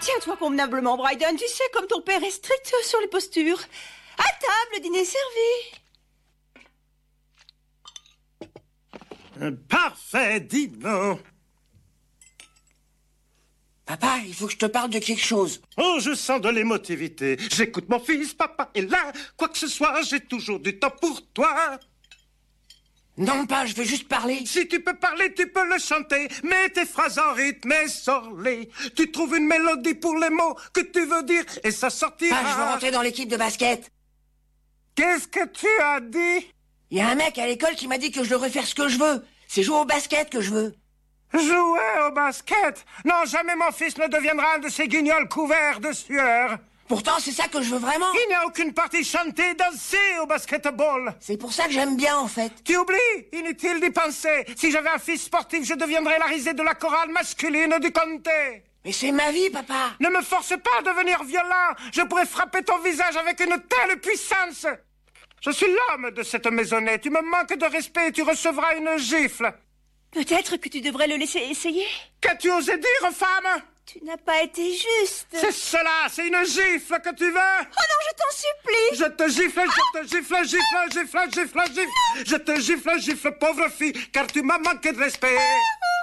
Tiens-toi convenablement, Brydon. Tu sais, comme ton père est strict sur les postures. À table, le dîner est servi. Parfait, Dino. Papa, il faut que je te parle de quelque chose. Oh, je sens de l'émotivité. J'écoute mon fils, papa est là. Quoi que ce soit, j'ai toujours du temps pour toi. Non, pas, je veux juste parler. Si tu peux parler, tu peux le chanter. Mets tes phrases en rythme et sors-les. Tu trouves une mélodie pour les mots que tu veux dire et ça sortira. Pas, je veux rentrer dans l'équipe de basket. Qu'est-ce que tu as dit? Il y a un mec à l'école qui m'a dit que je devrais faire ce que je veux. C'est jouer au basket que je veux. Jouer au basket? Non, jamais mon fils ne deviendra un de ces guignols couverts de sueur. Pourtant, c'est ça que je veux vraiment. Il n'y a aucune partie chantée, dansée au basketball. C'est pour ça que j'aime bien, en fait. Tu oublies? Inutile d'y penser. Si j'avais un fils sportif, je deviendrais la risée de la chorale masculine du comté. Mais c'est ma vie, papa. Ne me force pas à devenir violent. Je pourrais frapper ton visage avec une telle puissance. Je suis l'homme de cette maisonnée. Tu me manques de respect et tu recevras une gifle. Peut-être que tu devrais le laisser essayer. Qu'as-tu osé dire, femme? Tu n'as pas été juste. C'est cela, c'est une gifle que tu veux? Oh non, je t'en supplie. Je te gifle, je te gifle, gifle, gifle, gifle, gifle. Je te gifle, gifle, pauvre fille, car tu m'as manqué de respect.